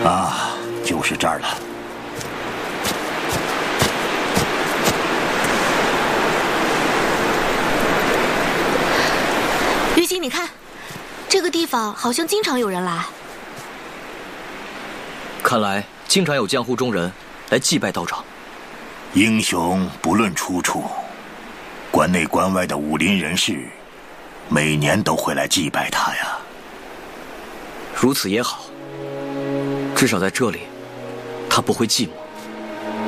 啊，就是这儿了。 于心，你看，这个地方好像经常有人来。 看来经常有江湖中人来祭拜道长。 英雄不论出处，关内关外的武林人士，每年都会来祭拜他呀。 如此也好，至少在这里，他不会寂寞。